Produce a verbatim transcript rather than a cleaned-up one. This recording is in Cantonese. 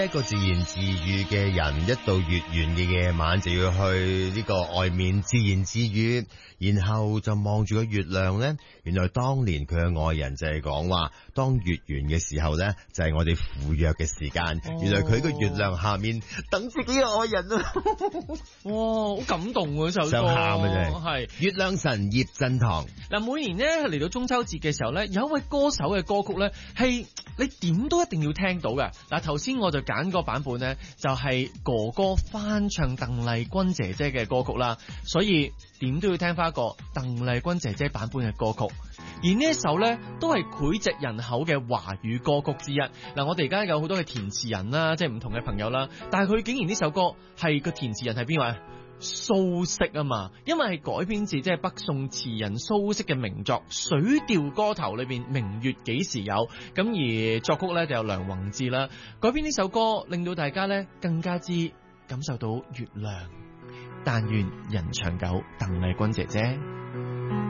一個自言自語嘅人，一到月圓嘅夜晚就要去呢個外面自言自語，然後就望住個月亮呢。原來當年佢嘅愛人就係講話，當月圓嘅時候呢，就係我哋赴約嘅時間。哦、原來佢個月亮下面等自己嘅愛人啊！ 哇，好感動啊！首歌想喊啊真係。 係月亮神葉振棠。嗱， 每年呢嚟到中秋節嘅時候呢，有一位歌手嘅歌曲呢，係你點都一定要聽到嘅。嗱，頭先我就揀個版本呢，就係哥哥翻唱鄧麗君姐姐嘅歌曲啦，所以點都要聽翻一個鄧麗君姐姐版本嘅歌曲。而呢一首呢，都係膾炙人口嘅華語歌曲之一。嗱，我哋而家有好多嘅填詞人啦，即係唔同嘅朋友啦，但係佢竟然呢首歌係個填詞人係邊位？蘇軾啊嘛，因為係改編自即係北宋詞人蘇軾嘅名作《水調歌頭》裏邊明月幾時有，咁而作曲咧就有梁宏志啦，改編呢首歌令到大家咧更加之感受到月亮，但願人長久，鄧麗君姐姐。